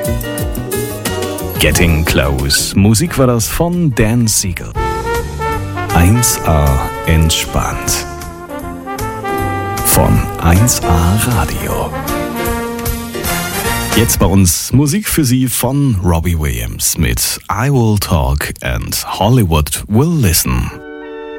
Getting Close. Musik war das von Dan Siegel. 1A entspannt. Von 1A Radio. Jetzt bei uns Musik für Sie von Robbie Williams mit I Will Talk and Hollywood Will Listen.